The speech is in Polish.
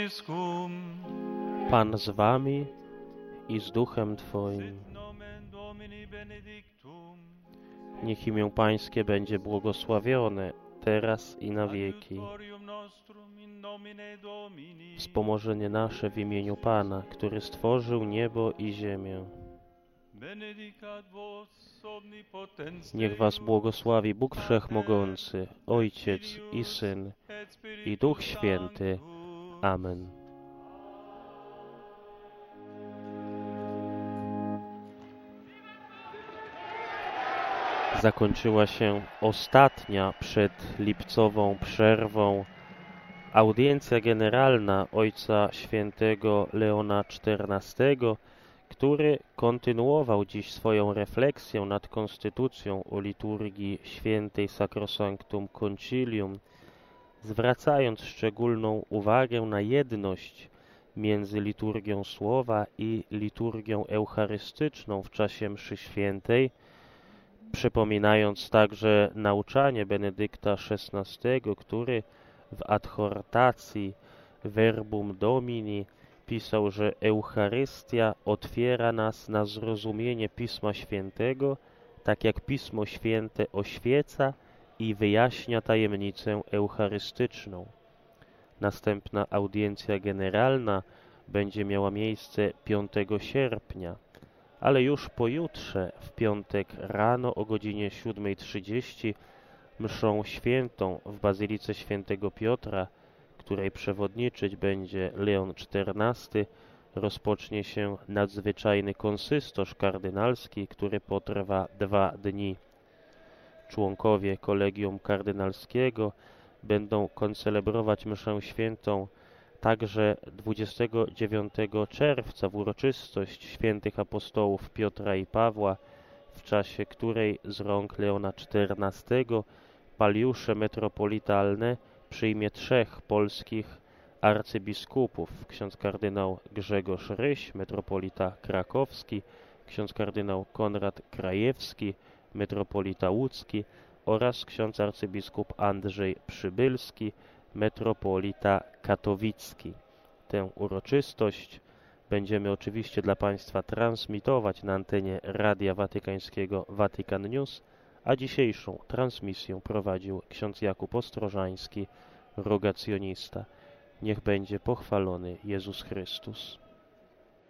Pan z wami i z duchem Twoim. Niech imię Pańskie będzie błogosławione, teraz i na wieki. Wspomożenie nasze w imieniu Pana, który stworzył niebo i ziemię. Niech was błogosławi Bóg Wszechmogący, Ojciec i Syn, i Duch Święty. Amen. Zakończyła się ostatnia przed lipcową przerwą audiencja generalna Ojca Świętego Leona XIV, który kontynuował dziś swoją refleksję nad konstytucją o liturgii świętej Sacrosanctum Concilium, zwracając szczególną uwagę na jedność między liturgią słowa i liturgią eucharystyczną w czasie mszy świętej, przypominając także nauczanie Benedykta XVI, który w adhortacji Verbum Domini pisał, że Eucharystia otwiera nas na zrozumienie Pisma Świętego, tak jak Pismo Święte oświeca i wyjaśnia tajemnicę eucharystyczną. Następna audiencja generalna będzie miała miejsce 5 sierpnia, ale już pojutrze, w piątek rano o godzinie 7:30, mszą świętą w Bazylice Świętego Piotra, której przewodniczyć będzie Leon XIV, rozpocznie się nadzwyczajny konsystosz kardynalski, który potrwa 2 dni. Członkowie Kolegium Kardynalskiego będą koncelebrować mszę świętą także 29 czerwca w uroczystość świętych apostołów Piotra i Pawła, w czasie której z rąk Leona XIV paliusze metropolitalne przyjmie 3 polskich arcybiskupów: ksiądz kardynał Grzegorz Ryś, metropolita krakowski, ksiądz kardynał Konrad Krajewski, metropolita łódzki, oraz ksiądz arcybiskup Andrzej Przybylski, metropolita katowicki. Tę uroczystość będziemy oczywiście dla Państwa transmitować na antenie Radia Watykańskiego Vatican News, a dzisiejszą transmisję prowadził ksiądz Jakub Ostrożański, rogacjonista. Niech będzie pochwalony Jezus Chrystus.